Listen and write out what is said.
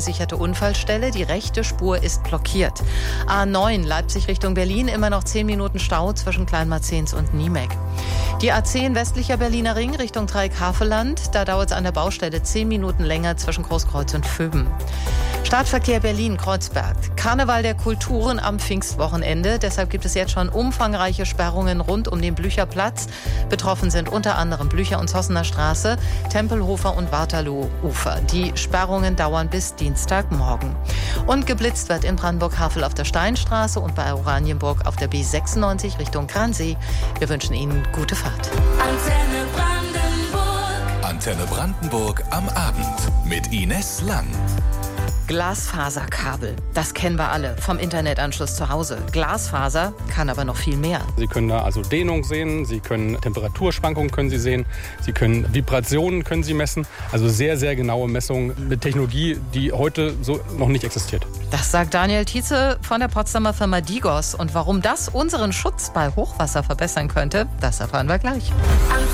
gesicherte Unfallstelle. Die rechte Spur ist blockiert. A9 Leipzig Richtung Berlin, immer noch 10 Minuten Stau zwischen Kleinmarzens und Niemek. Die A10 westlicher Berliner Ring Richtung Dreieck-Havelland. Da dauert es an der Baustelle 10 Minuten länger zwischen Großkreuz und Vöben. Stadtverkehr Berlin-Kreuzberg. Karneval der Kulturen am Pfingstwochenende. Deshalb gibt es jetzt schon umfangreiche Sperrungen rund um den Blücherplatz. Betroffen sind unter anderem Blücher- und Zossener Straße, Tempelhofer und Waterloo-Ufer. Die Sperrungen dauern bis Dienstagmorgen. Und geblitzt wird in Brandenburg-Havel auf der Steinstraße und bei Oranienburg auf der B96 Richtung Gransee. Wir wünschen Ihnen gute Fahrt. Antenne Brandenburg. Antenne Brandenburg am Abend mit Ines Lang. Glasfaserkabel, das kennen wir alle vom Internetanschluss zu Hause. Glasfaser kann aber noch viel mehr. Sie können da also Dehnung sehen, Sie können Temperaturschwankungen können Sie sehen, Sie können Vibrationen können Sie messen. Also sehr, sehr genaue Messungen mit Technologie, die heute so noch nicht existiert. Das sagt Daniel Tietze von der Potsdamer Firma Digos. Und warum das unseren Schutz bei Hochwasser verbessern könnte, das erfahren wir gleich.